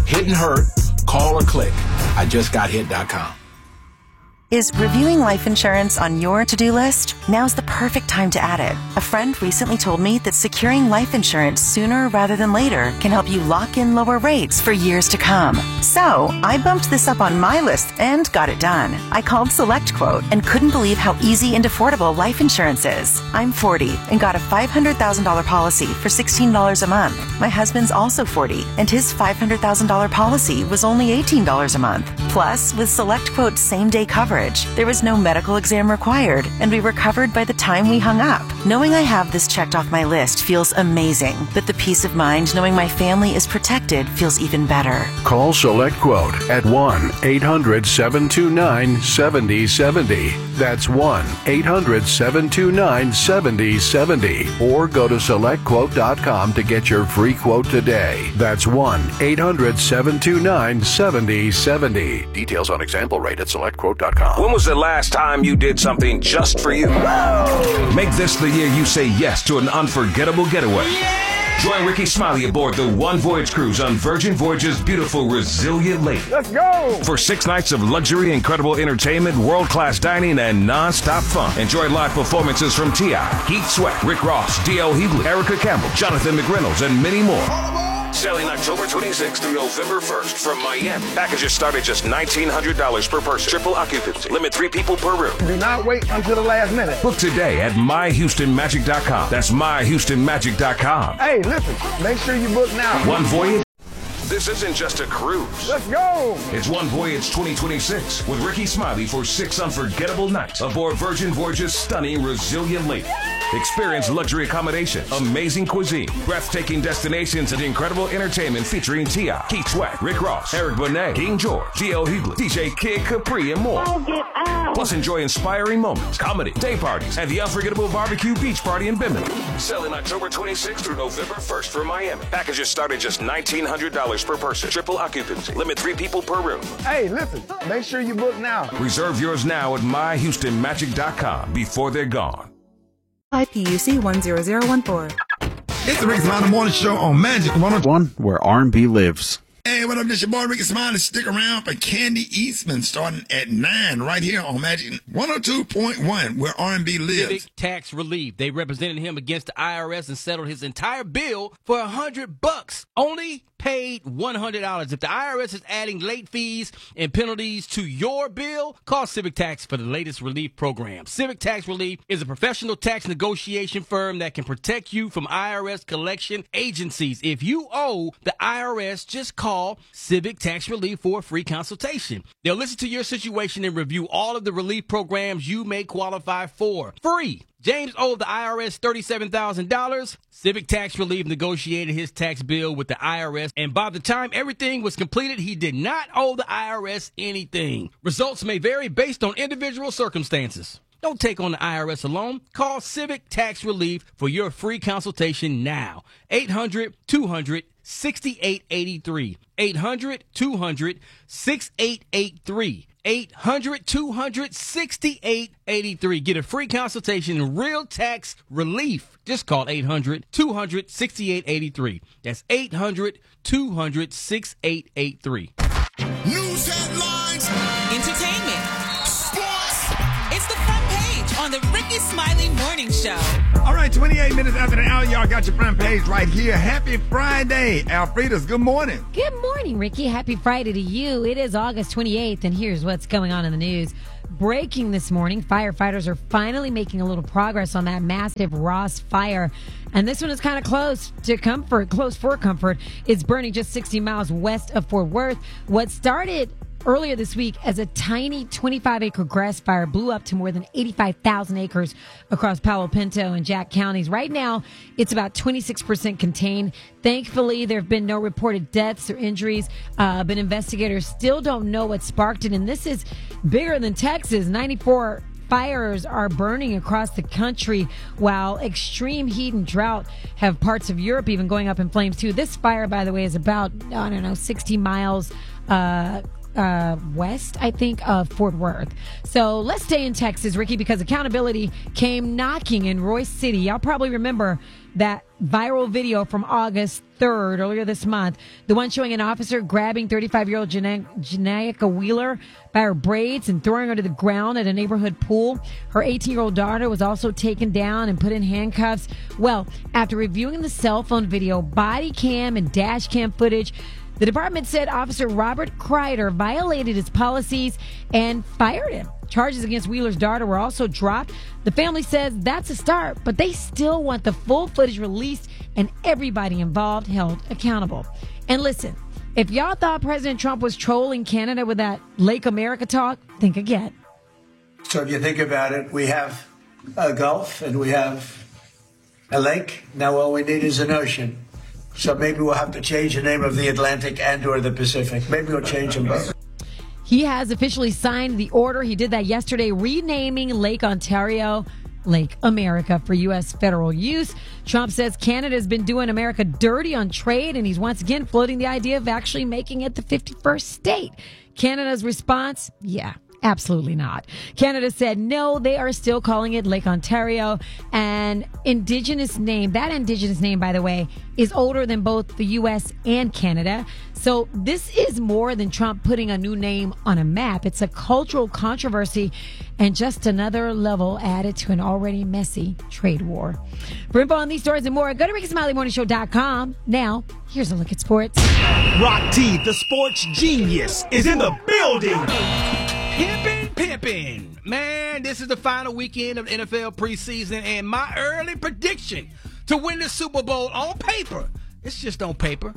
Hit and Hurt, call or click. IJustGotHit.com. Is reviewing life insurance on your to-do list? Now's the perfect time to add it. A friend recently told me that securing life insurance sooner rather than later can help you lock in lower rates for years to come. So, I bumped this up on my list and got it done. I called SelectQuote and couldn't believe how easy and affordable life insurance is. I'm 40 and got a $500,000 policy for $16 a month. My husband's also 40 and his $500,000 policy was only $18 a month. Plus, with SelectQuote's same-day coverage, there was no medical exam required, and we were covered by the time we hung up. Knowing I have this checked off my list feels amazing, but the peace of mind knowing my family is protected feels even better. Call SelectQuote at 1-800-729-7070. That's 1-800-729-7070. Or go to SelectQuote.com to get your free quote today. That's 1-800-729-7070. Details on example rate at SelectQuote.com. When was the last time you did something just for you? Make this the year you say yes to an unforgettable getaway. Join Ricky Smiley aboard the One Voyage cruise on Virgin Voyage's beautiful Resilient Lake. Let's go! For 6 nights of luxury, incredible entertainment, world-class dining, and non-stop fun. Enjoy live performances from T.I., Keith Sweat, Rick Ross, D.L. Hughley, Erica Campbell, Jonathan McReynolds, and many more. Sailing October 26th through November 1st from Miami. Packages start at just $1,900 per person. Triple occupancy. Limit 3 people per room. Do not wait until the last minute. Book today at myhoustonmagic.com. That's myhoustonmagic.com. Hey, listen, make sure you book now. One Voyage. This isn't just a cruise. Let's go! It's One Voyage 2026 with Ricky Smiley for 6 unforgettable nights aboard Virgin Voyage's stunning Resilient Lake. Experience luxury accommodation, amazing cuisine, breathtaking destinations, and incredible entertainment featuring T.I., Keith Sweat, Rick Ross, Eric Benet, King George, D.L. Hughley, DJ Kid Capri, and more. Plus, enjoy inspiring moments, comedy, day parties, and the unforgettable barbecue beach party in Bimini. Selling October 26th through November 1st for Miami. Packages start at just $1,900 per person. Triple occupancy. Limit 3 people per room. Hey, listen, make sure you book now. Reserve yours now at myhoustonmagic.com before they're gone. IPUC 10014. It's the Ricky Smiley Morning Show on Magic 101, where R&B lives. Hey, what up? This your boy Ricky Smiley. Stick around for Candy Eastman starting at 9 right here on Magic 102.1, where R&B lives. Civic tax relief. They represented him against the IRS and settled his entire bill for $100. Only paid $100. If the IRS is adding late fees and penalties to your bill, call Civic Tax for the latest relief program. Civic Tax Relief is a professional tax negotiation firm that can protect you from IRS collection agencies. If you owe the IRS, just call Civic Tax Relief for a free consultation. They'll listen to your situation and review all of the relief programs you may qualify for. Free. James owed the IRS $37,000. Civic Tax Relief negotiated his tax bill with the IRS, and by the time everything was completed, he did not owe the IRS anything. Results may vary based on individual circumstances. Don't take on the IRS alone. Call Civic Tax Relief for your free consultation now. 800-200-6883. 800-200-6883. 800-200-6883. Get a free consultation in real tax relief. Just call 800-200-6883. That's 800-200-6883. News headlines, Entertainment. Sports. It's the front page on the Ricky Smiley Morning Show. All right, 28 minutes after the hour, y'all got your front page right here. Happy Friday. Alfreda's, good morning. Good morning, Ricky. Happy Friday to you. It is August 28th, and here's what's going on in the news. Breaking this morning, firefighters are finally making a little progress on that massive Ross fire. And this one is kind of close for comfort. It's burning just 60 miles west of Fort Worth. What started earlier this week as a tiny 25-acre grass fire blew up to more than 85,000 acres across Palo Pinto and Jack counties. Right now, it's about 26% contained. Thankfully, there have been no reported deaths or injuries, but investigators still don't know what sparked it. And this is bigger than Texas. 94 fires are burning across the country, while extreme heat and drought have parts of Europe even going up in flames, too. This fire, by the way, is about, 60 miles west, I think, of Fort Worth. So let's stay in Texas, Ricky, because accountability came knocking in Royce City. Y'all probably remember that viral video from August 3rd, earlier this month. The one showing an officer grabbing 35-year-old Janaika Wheeler by her braids and throwing her to the ground at a neighborhood pool. Her 18-year-old daughter was also taken down and put in handcuffs. Well, after reviewing the cell phone video, body cam, and dash cam footage, the department said Officer Robert Kreider violated his policies and fired him. Charges against Wheeler's daughter were also dropped. The family says that's a start, but they still want the full footage released and everybody involved held accountable. And listen, if y'all thought President Trump was trolling Canada with that Lake America talk, think again. So if you think about it, we have a Gulf and we have a lake. Now all we need is an ocean. So maybe we'll have to change the name of the Atlantic and or the Pacific. Maybe we'll change them both. He has officially signed the order. He did that yesterday, renaming Lake Ontario Lake America for U.S. federal use. Trump says Canada has been doing America dirty on trade, and he's once again floating the idea of actually making it the 51st state. Canada's response, yeah, absolutely not. Canada said no, they are still calling it Lake Ontario. And indigenous name, that indigenous name, by the way, is older than both the U.S. and Canada. So this is more than Trump putting a new name on a map. It's a cultural controversy and just another level added to an already messy trade war. For info on these stories and more, go to RickySmileyMorningShow.com. Now, here's a look at sports. Rock T, the sports genius, is in the building. Pimpin'. Man, this is the final weekend of NFL preseason, and my early prediction to win the Super Bowl on paper, it's just on paper,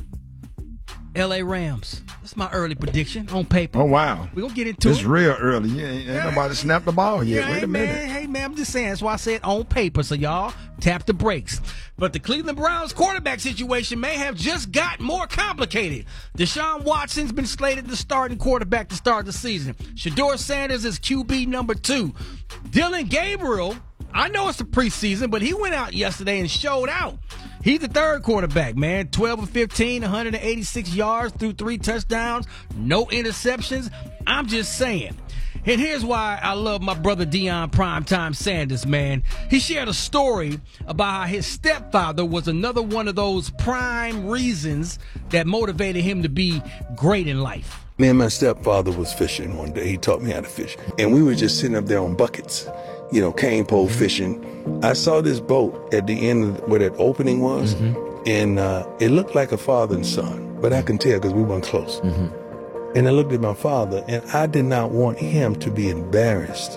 L.A. Rams. That's my early prediction on paper. Oh, wow. We're going to get into it. It's real early. Ain't nobody snapped the ball yet. Wait a minute. Hey, man, I'm just saying. That's why I said on paper, so y'all tap the brakes. But the Cleveland Browns quarterback situation may have just got more complicated. Deshaun Watson's been slated the starting quarterback to start the season. Shedeur Sanders is QB number 2. Dylan Gabriel, I know it's the preseason, but he went out yesterday and showed out. He's the third quarterback, man. 12 of 15, 186 yards, threw 3 touchdowns, no interceptions. I'm just saying. And here's why I love my brother Deion Primetime Sanders, man. He shared a story about how his stepfather was another one of those prime reasons that motivated him to be great in life. Me and my stepfather was fishing one day. He taught me how to fish. And we were just sitting up there on buckets, cane pole fishing. I saw this boat at the end of where that opening was, and it looked like a father and son, but I can tell because we weren't close. And I looked at my father, and I did not want him to be embarrassed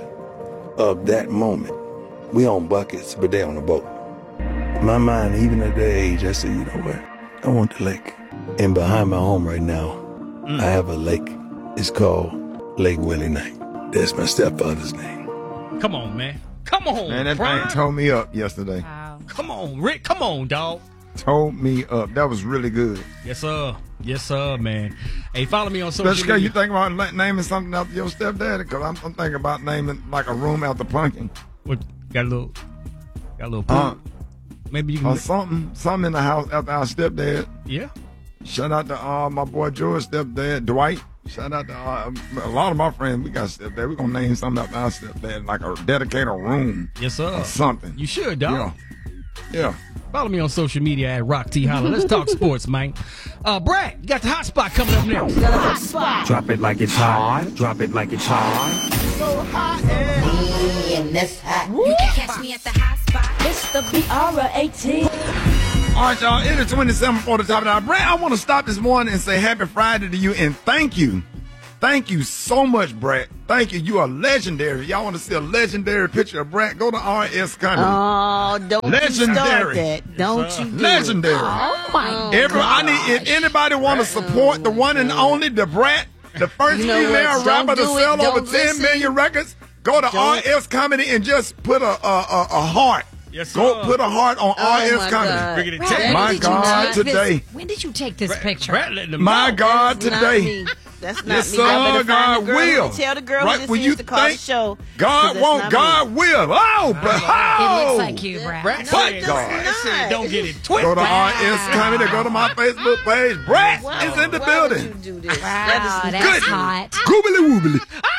of that moment. We on buckets, but they on a boat. In my mind, even at that age, I said, you know what? I want the lake. And behind my home right now, I have a lake. It's called Lake Willie Knight. That's my stepfather's name. Come on, man. Come on, man. That thing tore me up yesterday. Wow. Come on, Rick. Come on, dog. Tore me up. That was really good. Yes, sir. Yes, sir, man. Hey, follow me on social media. Especially you think about naming something after your stepdaddy? Because I'm thinking about naming like a room after Pumpkin. What, got a little pool? Maybe you can... Or something in the house after our stepdad. Yeah. Shout out to my boy George's stepdad, Dwight. Shout out to a lot of my friends. We got stepdad. We're going to name something after our stepdad, like a dedicated room. Yes, sir. Or something. You should, dog. Yeah. Follow me on social media at Rock T Holla. Let's talk sports, man. Brad, you got the hot spot coming up next. Got a hot spot. Drop it like it's hot. Drop it like it's hot. So hot and this hot. You can catch me at the hot spot. It's the BR18. All right, y'all. It is 27 for the top of the hour. Brad, I want to stop this morning and say happy Friday to you and thank you. Thank you so much, Brad. Thank you. You are legendary. Y'all want to see a legendary picture of Brad? Go to RS Comedy. Oh, don't legendary. You start that. Don't you do legendary. It. Oh, my God. If anybody want to support the one and only, the Brad, the first female rapper to sell over 10 million records, go to RS Comedy and just put a heart. Yes, sir. Go put a heart on RS Comedy. My God, today. When did you take this picture? My God, today. That's not yes, me. Sir, God will. Tell the girl right, who just to call the show. God won't, God will. Oh, but it looks like you, Brad. Brad said, don't get it twisted. Go to RS Comedy. Go to my Facebook page. Brad is in the building. Would you do this? Wow, that's good. Hot. Goobly woobly.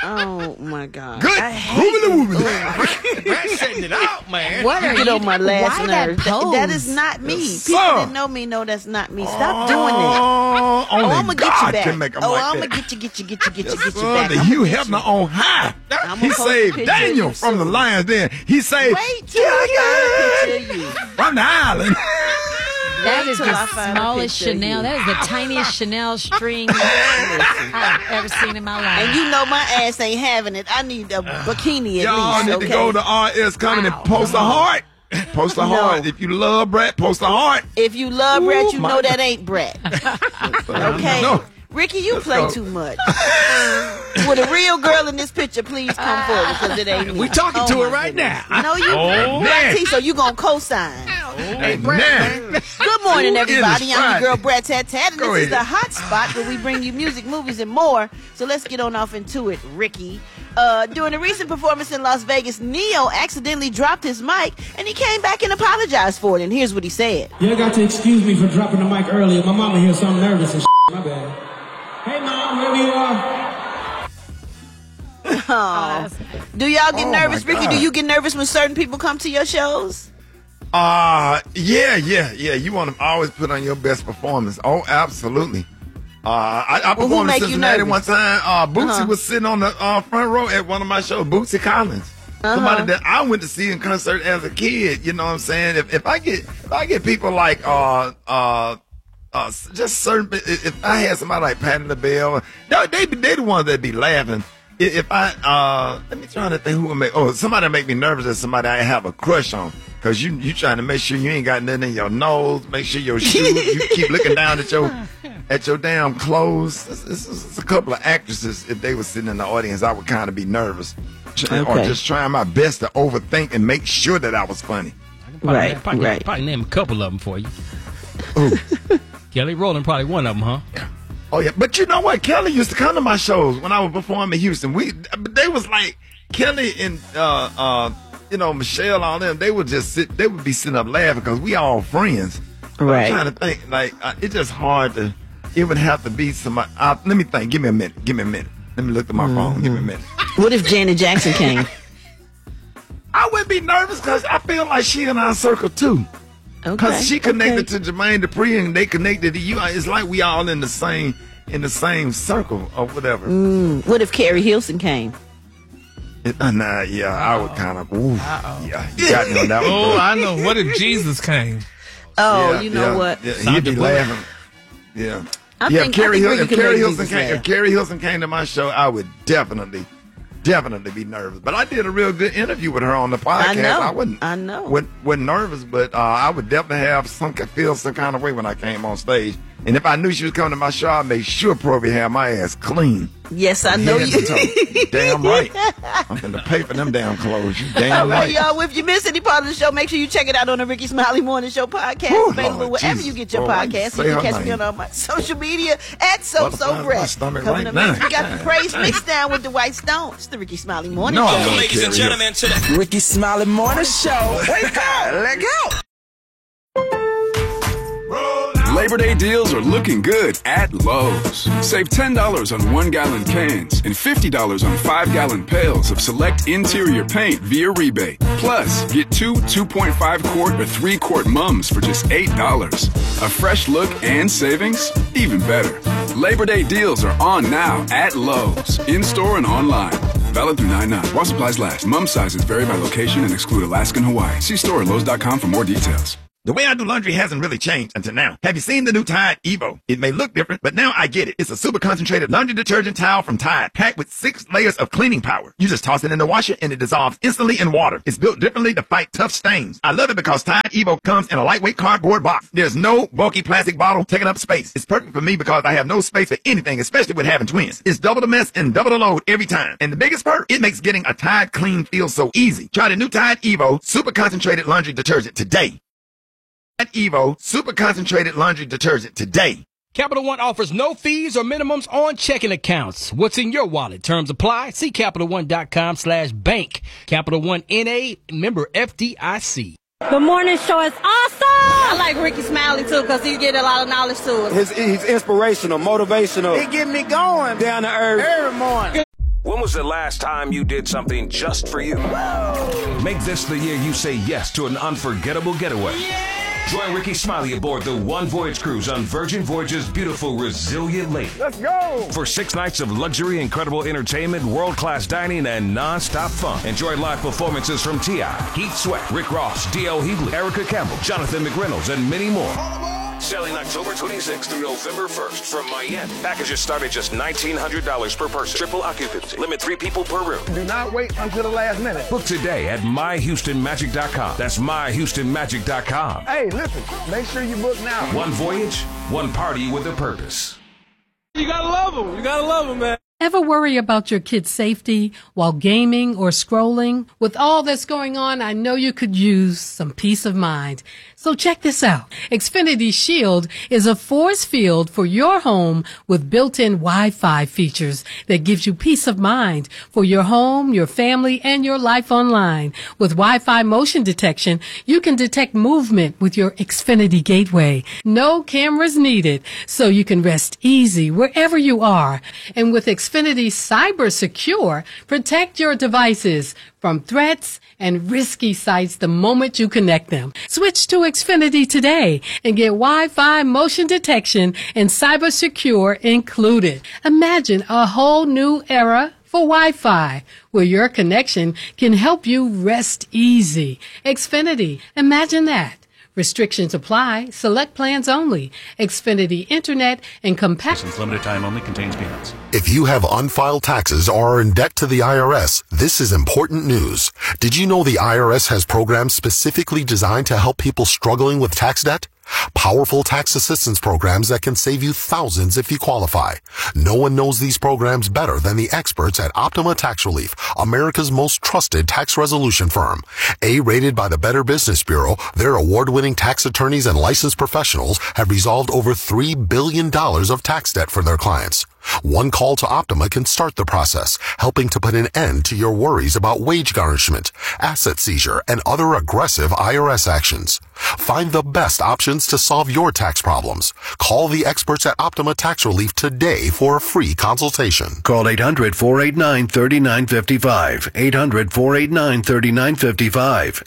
Oh my God. Good. I hate Brad's setting it out, man. What are you get on my last why nerves? that pose? That is not me. Yes, People sir. that know me know that's not me. Stop doing that. Oh, only I'm gonna get God you back. can make them Oh, like I'm that. gonna get you Yes, back. sir, the I'ma Hugh get Hefner you. on high. I'ma He post a saved picture of Daniel you from the soon. lions. Then he saved Wait till I find a picture of you. from the island. That is till I the find a smallest picture of Chanel. you. That is the tiniest Chanel string I've ever seen in my life. And you know my ass ain't having it. I need a bikini at Y'all least. need Okay. to go to RS Comedy and post a heart. Post a No. heart. If you love Brett, post a heart. If you love Brett, you Ooh, my know that ain't Brett. Okay. No. Ricky, you play go. too much. With a real girl in this picture, please come forward because it ain't me. We talking Oh, to her my right goodness. now. No, you Oh, Brett man. T, so you gonna co-sign. Hey, man. Good morning, Ooh, everybody. it is I'm your Friday. girl, Brett Tat Tat, and Go this is the ahead. hot spot where we bring you music, movies, and more. So let's get on off into it, Ricky. During a recent performance in Las Vegas, Neo accidentally dropped his mic, and he came back and apologized for it. And here's what he said. You got to excuse me for dropping the mic earlier. My mama here, so I'm nervous and my bad. Hey, Mom, wherever you are. Oh. Do y'all get Oh, nervous, my Ricky? God. Do you get nervous when certain people come to your shows? Yeah. You want to always put on your best performance. Oh, absolutely. I Well, who performed in make you Cincinnati one nervous? time. Bootsy Uh-huh. was sitting on the front row at one of my shows. Bootsy Collins, somebody that I went to see in concert as a kid. You know what I'm saying? If I get people like just certain. If I had somebody like Patti LaBelle, they the ones that be laughing. If I let me try to think who would make. Oh, somebody make me nervous is somebody I have a crush on. Cause you trying to make sure you ain't got nothing in your nose. Make sure your shoes. You keep looking down at your damn clothes. It's a couple of actresses. If they were sitting in the audience, I would kind of be nervous, or Okay. just trying my best to overthink and make sure that I was funny. Probably name a couple of them for you. Kelly Rowland, probably one of them, huh? Oh yeah, but you know what? Kelly used to come to my shows when I was performing in Houston. They was like Kelly and Michelle, all them. They would just sit. They would be sitting up laughing because we all friends. Right. I'm trying to think. Like it's just hard to. It would have to be somebody. Let me think. Give me a minute. Let me look at my phone. Give me a minute. What if Janet Jackson came? I would be nervous because I feel like she in our circle too. Because she connected to Jermaine Dupri and they connected to you. It's like we all in the same circle or whatever. What if Carrie Hilson came? I would kind of. Yeah, you got me on that one. Oh, bro. I know. What if Jesus came? Oh, Yeah, you know yeah, what? Yeah, Sandra he'd be Bullock. laughing. Yeah. I Yeah, think if where you if can Carrie make Hilson Jesus came, laugh. if Carrie Hilson came to my show, I would definitely be nervous. But I did a real good interview with her on the podcast. I know. I know. wasn't nervous, but I would definitely feel some kind of way when I came on stage. And if I knew she was coming to my show, I'd make sure probably have my ass clean. Yes, I know Head you. to toe. Damn right. I'm finna pay for them damn clothes. You damn All right, right. y'all. If you missed any part of the show, make sure you check it out on the Ricky Smiley Morning Show podcast. Whew, Available Lord wherever Jesus. you get your Boy, why you podcast. say You can her catch me name? on all my social media at Butterflies in my Brett. stomach Coming right up now. next, we got the praise mixed down with the White Stones. The Ricky Smiley Morning No, Show. I'm gonna Ladies and carry gentlemen, to the Ricky Smiley Morning Show. Wake up! Let go! Labor Day deals are looking good at Lowe's. Save $10 on 1-gallon cans and $50 on 5-gallon pails of select interior paint via rebate. Plus, get 2.5 quart or 3-quart mums for just $8. A fresh look and savings? Even better. Labor Day deals are on now at Lowe's, in-store and online. Valid through 9/9. While supplies last. Mum sizes vary by location and exclude Alaska and Hawaii. See store at Lowe's.com for more details. The way I do laundry hasn't really changed until now. Have you seen the new Tide Evo? It may look different, but now I get it. It's a super concentrated laundry detergent towel from Tide, packed with 6 layers of cleaning power. You just toss it in the washer and it dissolves instantly in water. It's built differently to fight tough stains. I love it because Tide Evo comes in a lightweight cardboard box. There's no bulky plastic bottle taking up space. It's perfect for me because I have no space for anything, especially with having twins. It's double the mess and double the load every time. And the biggest perk, it makes getting a Tide clean feel so easy. Try the new Tide Evo super concentrated laundry detergent today. Tide Evo super concentrated laundry detergent today. Capital One offers no fees or minimums on checking accounts. What's in your wallet? Terms apply. See CapitalOne.com/bank. Capital One N.A. member FDIC. The morning show is awesome. I like Ricky Smiley too because he get a lot of knowledge to us. He's inspirational, motivational. It get me going Down to earth. every morning. When was the last time you did something just for you? Make this the year you say yes to an unforgettable getaway. Join Ricky Smiley aboard the One Voyage Cruise on Virgin Voyage's beautiful Resilient Lake. Let's go! For 6 nights of luxury, incredible entertainment, world-class dining, and non-stop fun. Enjoy live performances from T.I., Keith Sweat, Rick Ross, D.L. Hughley, Erica Campbell, Jonathan McReynolds, and many more. Selling October 26th through November 1st from Miami. Packages start at just $1,900 per person. Triple occupancy. Limit 3 people per room. Do not wait until the last minute. Book today at myhoustonmagic.com. That's myhoustonmagic.com. Hey, listen, make sure you book now. One voyage, one party with a purpose. You gotta love them. You gotta love them, man. Ever worry about your kid's safety while gaming or scrolling? With all that's going on, I know you could use some peace of mind. So check this out. Xfinity Shield is a force field for your home with built-in Wi-Fi features that gives you peace of mind for your home, your family, and your life online. With Wi-Fi motion detection, you can detect movement with your Xfinity gateway. No cameras needed, so you can rest easy wherever you are. And with Xfinity Cyber Secure, protect your devices from threats and risky sites the moment you connect them. Switch to Xfinity today and get Wi-Fi motion detection and Cyber Secure included. Imagine a whole new era for Wi-Fi, where your connection can help you rest easy. Xfinity, imagine that. Restrictions apply. Select plans only. Xfinity Internet and compact. Limited time only. Contains peanuts. If you have unfiled taxes or are in debt to the IRS, this is important news. Did you know the IRS has programs specifically designed to help people struggling with tax debt? Powerful tax assistance programs that can save you thousands if you qualify. No one knows these programs better than the experts at Optima Tax Relief, America's most trusted tax resolution firm. A-rated by the Better Business Bureau, their award-winning tax attorneys and licensed professionals have resolved over $3 billion of tax debt for their clients. One call to Optima can start the process, helping to put an end to your worries about wage garnishment, asset seizure, and other aggressive IRS actions. Find the best options to solve your tax problems. Call the experts at Optima Tax Relief today for a free consultation. Call 800-489-3955. 800-489-3955.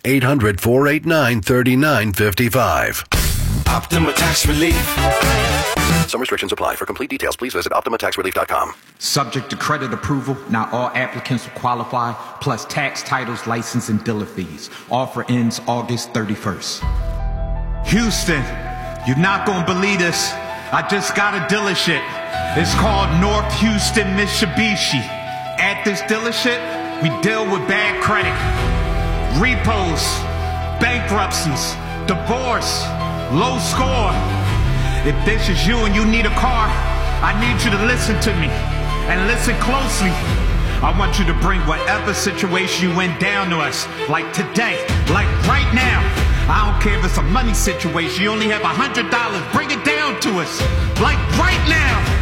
800-489-3955. Optima Tax Relief. Some restrictions apply. For complete details, please visit OptimaTaxRelief.com. Subject to credit approval, not all applicants will qualify, plus tax titles, license, and dealer fees. Offer ends August 31st. Houston, you're not gonna believe this. I just got a dealership. It's called North Houston Mitsubishi. At this dealership, we deal with bad credit, repos, bankruptcies, divorce, low score. If this is you and you need a car, I need you to listen to me and listen closely. I want you to bring whatever situation you went down to us, like today, like right now. I don't care if it's a money situation, you only have $100, bring it down to us, like right now.